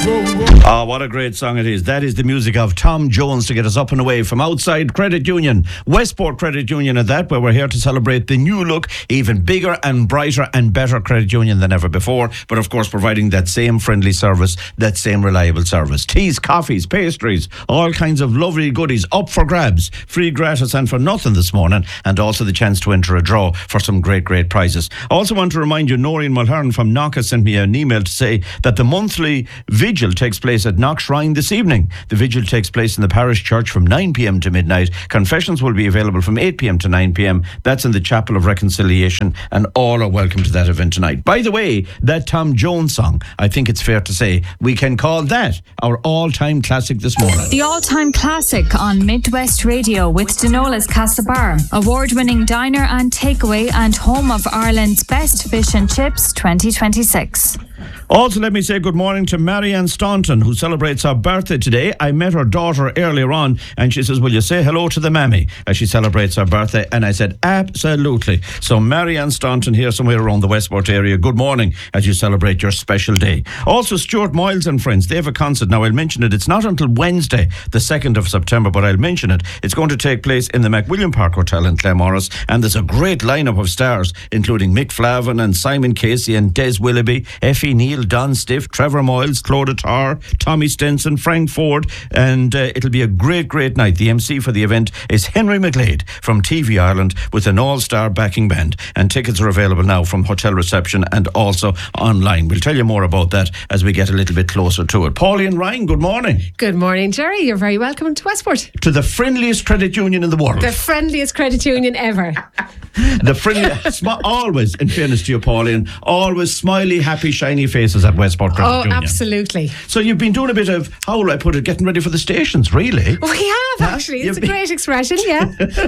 Oh, what a great song it is. That is the music of Tom Jones to get us up and away from outside Credit Union, Westport Credit Union at that, where we're here to celebrate the new look, even bigger and brighter and better Credit Union than ever before, but of course providing that same friendly service, that same reliable service. Teas, coffees, pastries, all kinds of lovely goodies up for grabs, free, gratis and for nothing this morning, and also the chance to enter a draw for some great prizes. I also want to remind you, Noreen Mulhern from Knock sent me an email to say that the monthly vigil takes place at Knock Shrine this evening. The vigil takes place in the parish church from 9 p.m. to midnight. Confessions will be available from 8 p.m. to 9 p.m. That's in the Chapel of Reconciliation, and all are welcome to that event tonight. By the way, that Tom Jones song, I think it's fair to say we can call that our all-time classic this morning. The all-time classic on Midwest Radio with Denola's Castlebar, award-winning diner and takeaway and home of Ireland's best fish and chips 2026. Also, let me say good morning to Marianne Staunton, who celebrates her birthday today. I met her daughter earlier on, and she says, will you say hello to the mammy as she celebrates her birthday? And I said, absolutely. So Marianne Staunton here somewhere around the Westport area, good morning as you celebrate your special day. Also, Stuart Moyles and friends, they have a concert. Now, I'll mention it. It's not until Wednesday, the 2nd of September, but I'll mention it. It's going to take place in the McWilliam Park Hotel in Claremorris, and there's a great lineup of stars, including Mick Flavin and Simon Casey and Des Willoughby, Effie Neal, Don Stiff, Trevor Moyles, Claude Attar, Tommy Stenson, Frank Ford, and it'll be a great night. The MC for the event is Henry McGlade from TV Ireland with an all-star backing band, and tickets are available now from hotel reception and also online. We'll tell you more about that as we get a little bit closer to it. Pauline Ryan, good morning. Good morning, Jerry. You're very welcome to Westport. To the friendliest credit union in the world. The friendliest credit union ever. The friendliest, always, in fairness to you, Pauline, always smiley, happy, shiny faces at Westport Credit Union. Oh, absolutely. So you've been doing a bit of, how will I put it, getting ready for the stations, really? We have, actually. It's a great expression, yeah.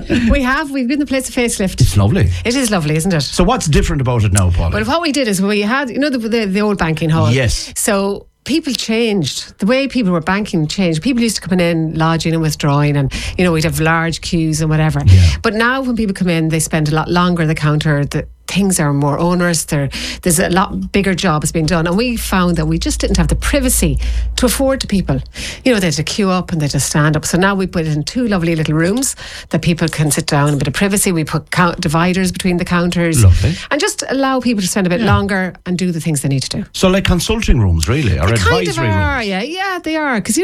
We've given the place a facelift. It's lovely. It is lovely, isn't it? So what's different about it now, Pauline? Well, what we did is we had, the old banking hall. Yes. So people changed. The way people were banking changed. People used to come in, lodging and withdrawing, and we'd have large queues and whatever. Yeah. But now when people come in, they spend a lot longer at the counter. Things are more onerous. There's a lot bigger jobs being done, and we found that we just didn't have the privacy to afford to people. They had to queue up and they had to stand up. So now we put it in 2 lovely little rooms that people can sit down, a bit of privacy. We put dividers between the counters. Lovely. And just allow people to spend a bit longer and do the things they need to do. So like consulting rooms, really, or advisory rooms? Yeah, they are. Because,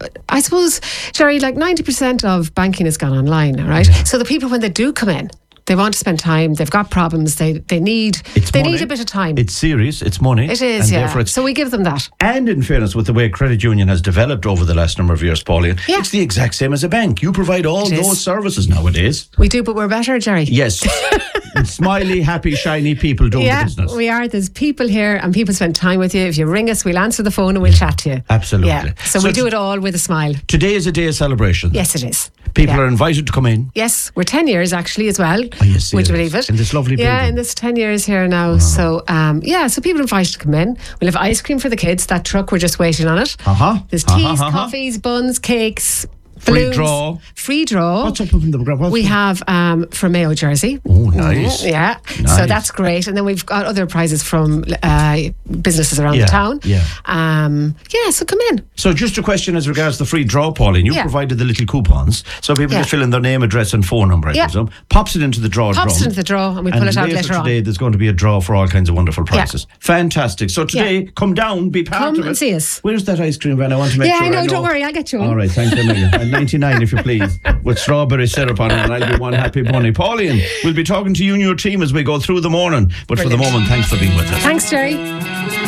I suppose, Jerry, like 90% of banking has gone online, right? Yeah. So the people, when they do come in, they want to spend time. They've got problems. They need a bit of time. It's serious. It's money. It is, yeah. So we give them that. And in fairness, with the way credit union has developed over the last number of years, Pauline, it's the exact same as a bank. You provide all those services nowadays. We do, but we're better, Jerry. Yes. Smiley, happy, shiny people doing the business. We are. There's people here, and people spend time with you. If you ring us, we'll answer the phone and we'll chat to you. Absolutely. Yeah. So we do it all with a smile. Today is a day of celebration. Yes, it is. People are invited to come in. Yes, we're 10 years actually as well. Oh, yes, would you believe it? In this lovely building. Yeah, in this 10 years here now. Wow. So, so people are invited to come in. We'll have ice cream for the kids. That truck, we're just waiting on it. There's teas, coffees, buns, cakes. Balloons. Free draw. What's up in the We have from Mayo Jersey. Oh, nice. Yeah. Nice. So that's great. And then we've got other prizes from businesses around the town. So come in. So just a question as regards the free draw, Pauline. You provided the little coupons. So people just fill in their name, address and phone number, I presume. Pops it into the draw. Pops it into the draw and we pull it out later on. Today there's going to be a draw for all kinds of wonderful prizes. Fantastic. So today, come down, be part of it. Come and see us. Where's that ice cream van? I want to make sure I know. Don't worry, I'll get you one. All right, thanks a million. 99 if you please, with strawberry syrup on it, and I'll be one happy bunny. Pauline, we'll be talking to you and your team as we go through the morning. But for the moment, thanks for being with us. Thanks, Jerry.